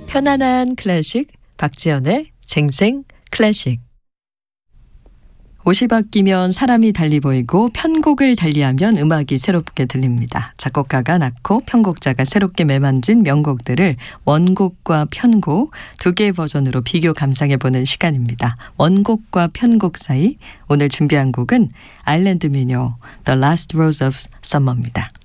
편안한 클래식 박지연의 생생 클래식. 옷이 바뀌면 사람이 달리 보이고 편곡을 달리하면 음악이 새롭게 들립니다. 작곡가가 낳고 편곡자가 새롭게 매만진 명곡들을 원곡과 편곡 두 개의 버전으로 비교 감상해보는 시간입니다. 원곡과 편곡 사이 오늘 준비한 곡은 아일랜드 미녀 The Last Rose of Summer입니다.